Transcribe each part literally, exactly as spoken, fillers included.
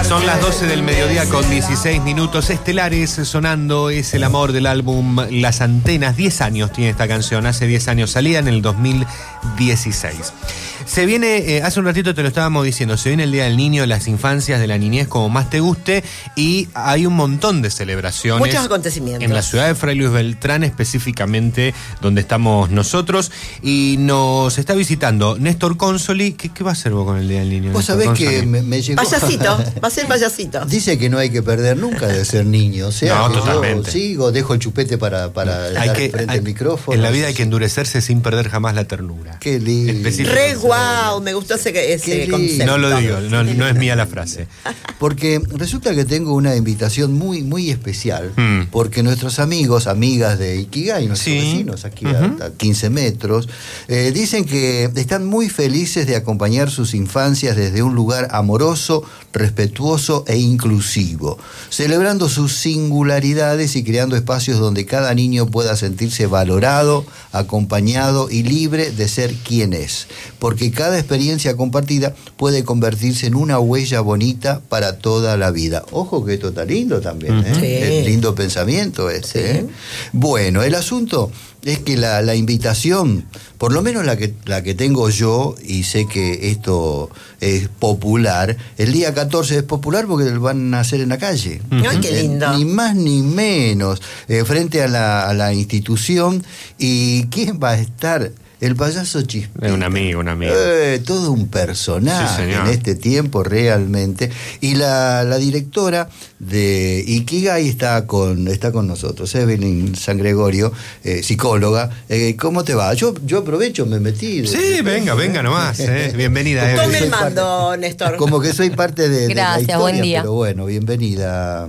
Son las doce del mediodía con dieciséis minutos. Estelares sonando, es el amor del álbum Las Antenas. diez años tiene esta canción, hace diez años salía, en el dos mil dieciséis. Se viene, eh, hace un ratito te lo estábamos diciendo, se viene el Día del Niño, las infancias, de la niñez, como más te guste, y hay un montón de celebraciones. Muchos acontecimientos. En la ciudad de Fray Luis Beltrán, específicamente donde estamos nosotros, y nos está visitando Néstor Consoli. ¿Qué, qué va a hacer vos con el Día del Niño? Vos sabés que me, me llegó... Payasito, va a ser payasito. Dice que no hay que perder nunca de ser niño. O sea, no, que totalmente. Yo sigo, dejo el chupete para, para hay estar que, frente hay, al micrófono. En la vida hay que endurecerse sin perder jamás la ternura. Qué lindo. Re guau, me gustó ese, ese concepto. No lo digo, no, no es mía la frase. Porque resulta que tengo una invitación muy, muy especial, mm. porque nuestros amigos, amigas de Ikigai, nuestros sí. vecinos aquí uh-huh. a, a quince metros, eh, dicen que están muy felices de acompañar sus infancias desde un lugar amoroso, respetuoso e inclusivo, celebrando sus singularidades y creando espacios donde cada niño pueda sentirse valorado, acompañado y libre de ser quien es, porque cada experiencia compartida puede convertirse en una huella bonita para toda la vida. Ojo que esto está lindo también, ¿eh? Sí. Es lindo pensamiento este. Sí. ¿eh? Bueno, el asunto es que la, la invitación, por lo menos la que, la que tengo yo, y sé que esto es popular, el día catorce es popular porque lo van a hacer en la calle. ¡Ay, qué lindo! Eh, ni más ni menos, eh, frente a la, a la institución. ¿Y quién va a estar? El payaso Chispita. Un amigo, un amigo. Eh, todo un personaje sí, en este tiempo realmente. Y la, la directora de Ikigai está con, está con nosotros, Evelyn San Gregorio, eh, psicóloga. Eh, ¿Cómo te va? Yo, yo aprovecho, me metí. De, sí, venga, venga nomás. Eh. Bienvenida, Evelyn. Tome el mando, parte, Néstor. Como que soy parte de, Gracias, de la historia, buen día. Pero bueno, bienvenida,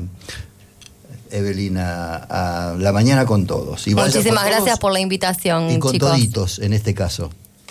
Evelina, a La Mañana con Todos. Y muchísimas gracias todos, por la invitación, y con chicos. Toditos, en este caso.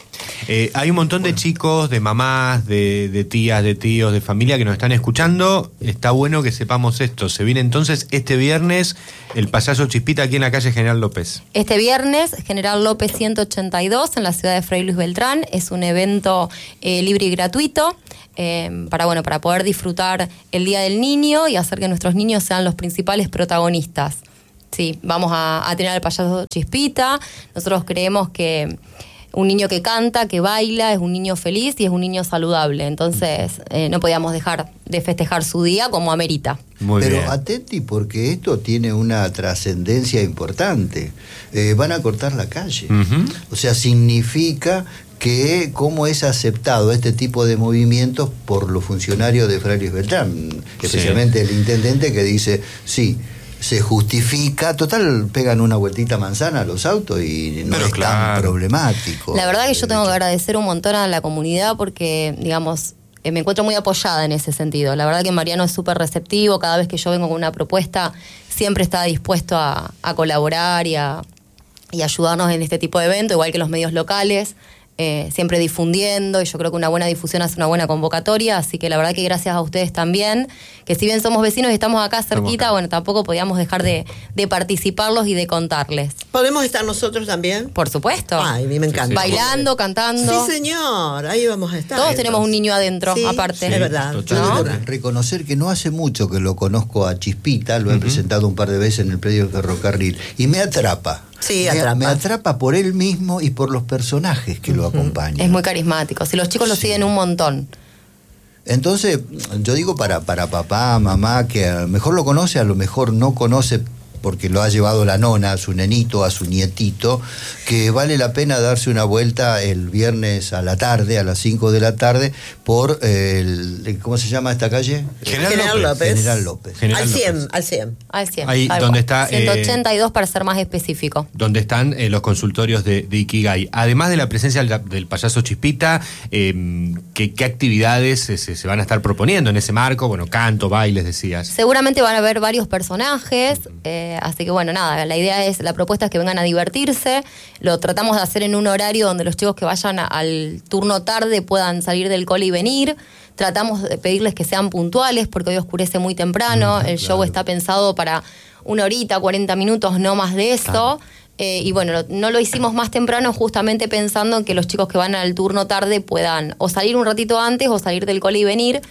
Eh, hay un montón de chicos, de mamás, de, de tías, de tíos, de familia que nos están escuchando. Está bueno que sepamos esto. Se viene entonces este viernes el payaso Chispita aquí en la calle General López. Este viernes, General López ciento ochenta y dos, en la ciudad de Fray Luis Beltrán. Es un evento eh, libre y gratuito. Eh, para bueno para poder disfrutar el Día del Niño y hacer que nuestros niños sean los principales protagonistas. Sí, vamos a, a tener al payaso Chispita. Nosotros creemos que un niño que canta, que baila, es un niño feliz y es un niño saludable. Entonces eh, no podíamos dejar de festejar su día como amerita. Muy Pero bien. Atenti, porque esto tiene una trascendencia importante. Eh, van a cortar la calle. Uh-huh. O sea, significa que cómo es aceptado este tipo de movimientos por los funcionarios de Fray Luis Beltrán, especialmente sí. el intendente, que dice, sí, se justifica, total, pegan una vueltita manzana a los autos y no Pero es claro. tan problemático. La verdad que yo tengo que agradecer un montón a la comunidad porque, digamos, eh, me encuentro muy apoyada en ese sentido. La verdad que Mariano es súper receptivo, cada vez que yo vengo con una propuesta siempre está dispuesto a, a colaborar y a, y ayudarnos en este tipo de eventos, igual que los medios locales. Eh, siempre difundiendo, y yo creo que una buena difusión hace una buena convocatoria, así que la verdad que gracias a ustedes también, que si bien somos vecinos y estamos acá cerquita, bueno, tampoco podíamos dejar de, de participarlos y de contarles. ¿Podemos estar nosotros también? Por supuesto. Ay, a mí me encanta. Bailando, cantando. Sí, señor, ahí vamos a estar. Todos entonces. Tenemos un niño adentro, sí, aparte. Sí, es verdad. ¿no? Reconocer que no hace mucho que lo conozco a Chispita, lo he uh-huh. presentado un par de veces en el predio del ferrocarril, y me atrapa. Sí, me, atrapa. me atrapa por él mismo y por los personajes que uh-huh. lo acompañan. Es muy carismático. Si los chicos lo sí. siguen un montón. Entonces, yo digo para, para papá, mamá, que a lo mejor lo conoce, a lo mejor no conoce porque lo ha llevado la nona a su nenito, a su nietito, que vale la pena darse una vuelta el viernes a la tarde, a las cinco de la tarde, por el, ¿cómo se llama esta calle? General, General López. General López. General al cien, López. al cien. Al cien. Ahí donde está... ciento ochenta y dos eh, para ser más específico. Donde están eh, los consultorios de, de Ikigai. Además de la presencia del, del payaso Chispita, eh, ¿qué, ¿qué actividades se, se van a estar proponiendo en ese marco? Bueno, canto, bailes, decías. Seguramente van a haber varios personajes, eh, así que bueno, nada, la idea es, la propuesta es que vengan a divertirse. Lo tratamos de hacer en un horario donde los chicos que vayan a, al turno tarde puedan salir del cole y venir. Tratamos de pedirles que sean puntuales porque hoy oscurece muy temprano. Mm, el claro. show está pensado para una horita, cuarenta minutos, no más de eso. Claro. Eh, y bueno, no lo hicimos más temprano justamente pensando en que los chicos que van al turno tarde puedan o salir un ratito antes o salir del cole y venir. Claro.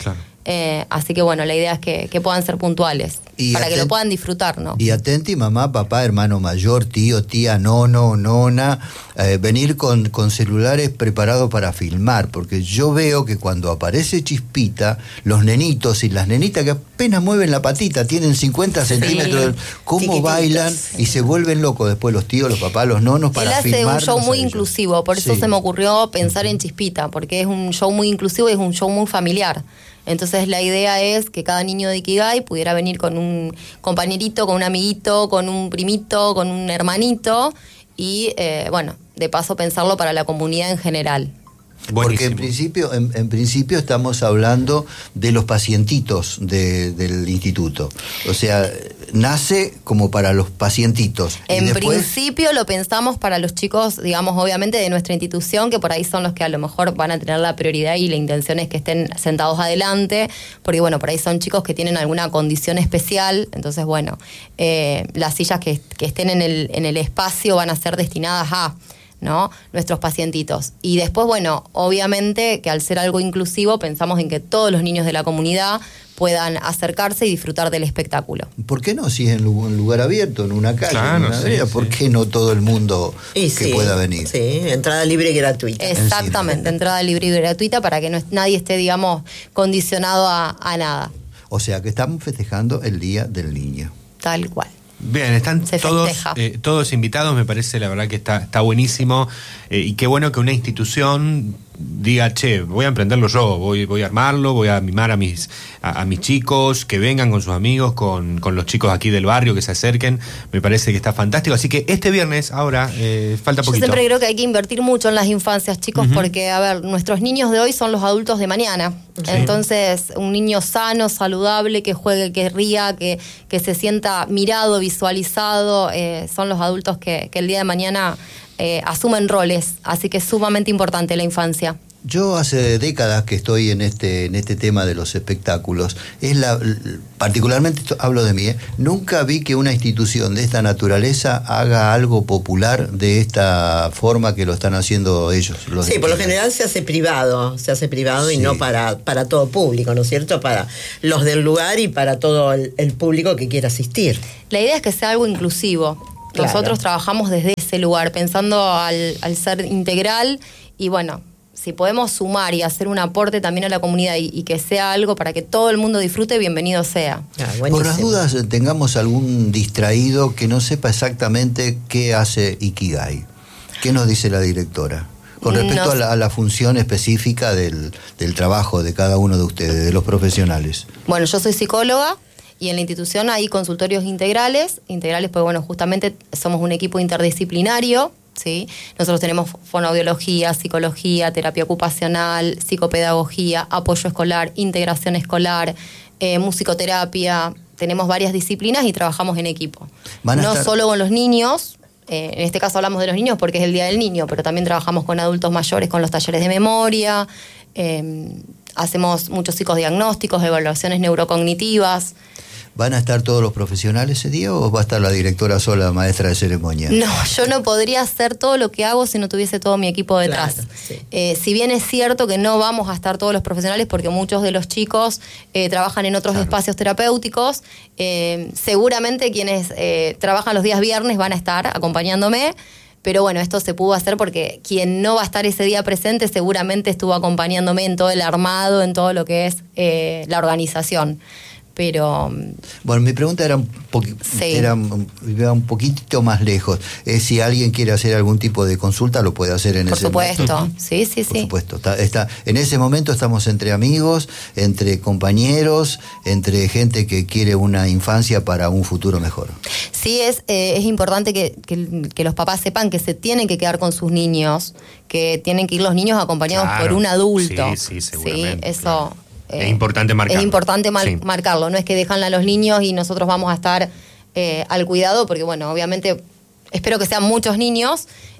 Eh, así que bueno, la idea es que, que puedan ser puntuales, y para aten- que lo puedan disfrutar, ¿no? Y atenti, mamá, papá, hermano mayor, tío, tía, nono, nona, eh, venir con, con celulares preparados para filmar, porque yo veo que cuando aparece Chispita, los nenitos y las nenitas que apenas mueven la patita, tienen cincuenta centímetros, cómo Chiquititos. bailan y se vuelven locos después los tíos, los papás, los nonos para Él hace filmarlos un show a muy ellos. inclusivo, por eso Sí. se me ocurrió pensar en Chispita, porque es un show muy inclusivo y es un show muy familiar. Entonces la idea es que cada niño de Ikigai pudiera venir con un compañerito, con un amiguito, con un primito, con un hermanito y, eh, bueno, de paso pensarlo para la comunidad en general. Porque en principio, en, en principio estamos hablando de los pacientitos de- del instituto. O sea, nace como para los pacientitos. Y En después- principio lo pensamos para los chicos, digamos, obviamente de nuestra institución, que por ahí son los que a lo mejor van a tener la prioridad y la intención es que estén sentados adelante, porque bueno, por ahí son chicos que tienen alguna condición especial, entonces bueno, eh, las sillas que, que estén en el, en el espacio van a ser destinadas a... ¿no? Nuestros pacientitos. Y después, bueno, obviamente que al ser algo inclusivo pensamos en que todos los niños de la comunidad puedan acercarse y disfrutar del espectáculo. ¿Por qué no? Si es en un lugar abierto, en una calle, Claro, en una sí, vereda, sí. ¿por qué no todo el mundo Y que sí, pueda venir? Sí, entrada libre y gratuita. Exactamente, entrada libre y gratuita para que no, nadie esté, digamos, condicionado a, a nada. O sea que estamos festejando el Día del Niño. Tal cual. Bien, están Se todos, festeja. eh, todos invitados, me parece la verdad que está, está buenísimo eh, y qué bueno que una institución diga, che, voy a emprenderlo yo, voy, voy a armarlo, voy a mimar a mis, a, a mis chicos, que vengan con sus amigos, con, con los chicos aquí del barrio, que se acerquen, me parece que está fantástico, así que este viernes, ahora, eh, falta Yo poquito. siempre creo que hay que invertir mucho en las infancias, chicos, porque, a ver, nuestros niños de hoy son los adultos de mañana. Entonces, un niño sano, saludable, que juegue, que ría, que, que se sienta mirado, visualizado, eh, son los adultos que, que el día de mañana eh, asumen roles. Así que es sumamente importante la infancia. Yo hace décadas que estoy en este en este tema de los espectáculos. Es la particularmente esto- hablo de mí. ¿eh? Nunca vi que una institución de esta naturaleza haga algo popular de esta forma que lo están haciendo ellos. Los Sí, de por lo Ikigai. general se hace privado, se hace privado Sí. y no para, para todo público, ¿no es cierto? Para los del lugar y para todo el, el público que quiera asistir. La idea es que sea algo inclusivo. Claro. Nosotros trabajamos desde ese lugar, pensando al, al ser integral y bueno, si podemos sumar y hacer un aporte también a la comunidad y, y que sea algo para que todo el mundo disfrute, bienvenido sea. Ah, Por las buenísimo. dudas, eh, tengamos algún distraído que no sepa exactamente qué hace Ikigai. ¿Qué nos dice la directora? Con respecto No a, la, a la función específica del, del trabajo de cada uno de ustedes, de los profesionales. Bueno, yo soy psicóloga y en la institución hay consultorios integrales. Integrales, pues bueno, justamente somos un equipo interdisciplinario. ¿Sí? Nosotros tenemos fonoaudiología, psicología, terapia ocupacional, psicopedagogía, apoyo escolar, integración escolar, eh, musicoterapia. Tenemos varias disciplinas y trabajamos en equipo. Van a No estar- solo con los niños, eh, en este caso hablamos de los niños porque es el Día del Niño, pero también trabajamos con adultos mayores con los talleres de memoria, eh, hacemos muchos psicodiagnósticos, evaluaciones neurocognitivas. ¿Van a estar todos los profesionales ese día o va a estar la directora sola, maestra de ceremonia? No, yo no podría hacer todo lo que hago si no tuviese todo mi equipo detrás. Claro, sí. Eh, si bien es cierto que no vamos a estar todos los profesionales porque muchos de los chicos eh, trabajan en otros Claro. espacios terapéuticos, eh, seguramente quienes eh, trabajan los días viernes van a estar acompañándome. Pero bueno, esto se pudo hacer porque quien no va a estar ese día presente seguramente estuvo acompañándome en todo el armado, en todo lo que es eh, la organización. Pero Bueno, mi pregunta era un, poqui- Sí. era, un- iba un poquito más lejos. Es si alguien quiere hacer algún tipo de consulta, lo puede hacer en por ese supuesto, momento. sí, sí, Por sí. supuesto. Está, está- en ese momento estamos entre amigos, entre compañeros, entre gente que quiere una infancia para un futuro mejor. Sí, es, eh, es importante que, que- que los papás sepan que se tienen que quedar con sus niños, que tienen que ir los niños acompañados Claro. por un adulto. Sí, sí, seguramente, eso claro. eh, Es importante marcarlo. Es importante mar- Sí. marcarlo. No es que dejan a los niños y nosotros vamos a estar eh, al cuidado, porque bueno, obviamente espero que sean muchos niños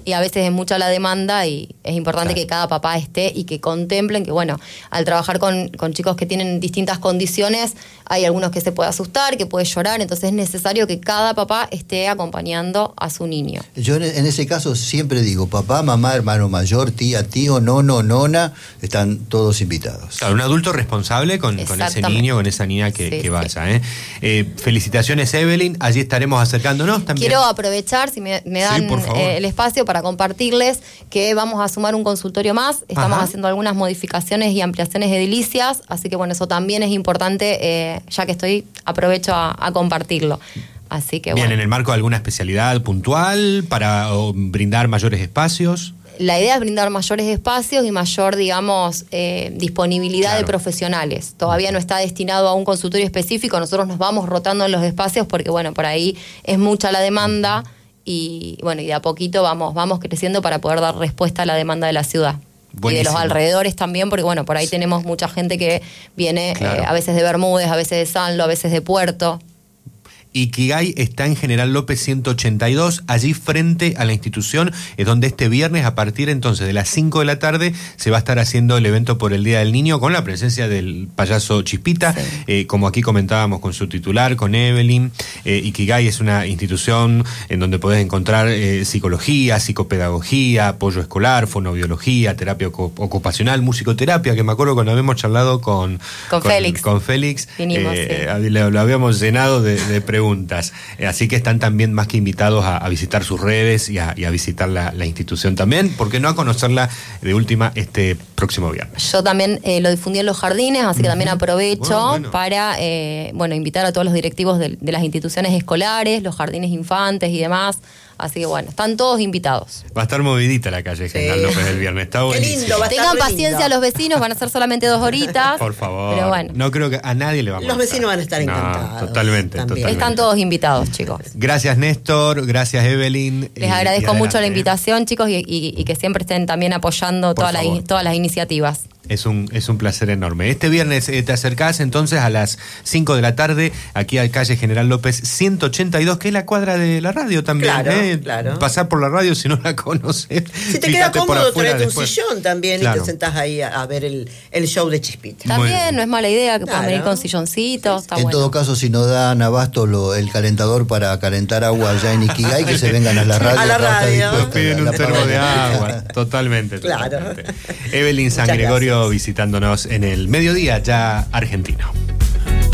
y a veces es mucha la demanda y es importante claro. que cada papá esté y que contemplen que, bueno, al trabajar con, con chicos que tienen distintas condiciones, hay algunos que se puede asustar, que puede llorar, entonces es necesario que cada papá esté acompañando a su niño. Yo en ese caso siempre digo, papá, mamá, hermano mayor, tía, tío, nono, nona, están todos invitados. Claro, un adulto responsable con, con ese niño, con esa niña que, sí, que vaya. Sí. ¿eh? Eh, felicitaciones, Evelyn, allí estaremos acercándonos también. Quiero aprovechar, si me, me dan sí, eh, el espacio para compartirles que vamos a sumar un consultorio más, estamos Ajá. haciendo algunas modificaciones y ampliaciones edilicias, así que bueno, eso también es importante, eh, ya que estoy, aprovecho a, a compartirlo. Así que Bien, bueno. ¿en el marco de alguna especialidad puntual para o, brindar mayores espacios? La idea es brindar mayores espacios y mayor, digamos, eh, disponibilidad claro. de profesionales. Todavía no está destinado a un consultorio específico, nosotros nos vamos rotando en los espacios porque, bueno, por ahí es mucha la demanda y, bueno, y de a poquito vamos, vamos creciendo para poder dar respuesta a la demanda de la ciudad. Buenísimo. Y de los alrededores también, porque, bueno, por ahí tenemos mucha gente que viene claro. eh, a veces de Bermúdez, a veces de Sanlo, a veces de Puerto. Ikigai está en General López ciento ochenta y dos, allí frente a la institución, es donde este viernes a partir entonces de las cinco de la tarde se va a estar haciendo el evento por el Día del Niño con la presencia del payaso Chispita, sí. eh, como aquí comentábamos con su titular, con Evelyn. Eh, Ikigai es una institución en donde podés encontrar eh, psicología, psicopedagogía, apoyo escolar, fonobiología, terapia ocupacional, musicoterapia, que me acuerdo cuando habíamos charlado con, con, con Félix. Con Félix Vinimos, eh, sí. lo, lo habíamos llenado de, de preguntas. Así que están también más que invitados a, a visitar sus redes y a, y a visitar la, la institución también, porque no a conocerla de última este próximo viernes. Yo también eh, lo difundí en los jardines, así que también aprovecho bueno, bueno. para eh, bueno, invitar a todos los directivos de, de las instituciones escolares, los jardines infantes y demás. Así que bueno, están todos invitados. Va a estar movidita la calle sí. General López el viernes, está buenísimo. Qué lindo, va a estar Tengan paciencia lindo. Los vecinos, van a ser solamente dos horitas. Por favor. Pero bueno. No creo que a nadie le va a Los vecinos van a estar encantados. No, totalmente, totalmente. Están todos invitados, chicos. Gracias, Néstor, gracias, Evelyn. Les agradezco mucho la invitación, chicos, y, y, y que siempre estén también apoyando toda la, todas las iniciativas. Es un, es un placer enorme. Este viernes eh, te acercás entonces a las cinco de la tarde aquí a calle General López ciento ochenta y dos, que es la cuadra de la radio también. Claro, ¿eh? claro. Pasar por la radio si no la conoces. Si te queda cómodo, traete un sillón también claro. y te sentás ahí a, a ver el, el show de Chispita. También no es mala idea que claro. puedan venir con silloncitos. Está en bueno. todo caso, si no dan abasto lo, el calentador para calentar agua allá en Ikigai, que se vengan a la radio. A la radio. Nos piden un termo de agua. Totalmente. Claro. Totalmente. Evelyn San Muchas Gregorio gracias. Visitándonos en el mediodía ya argentino.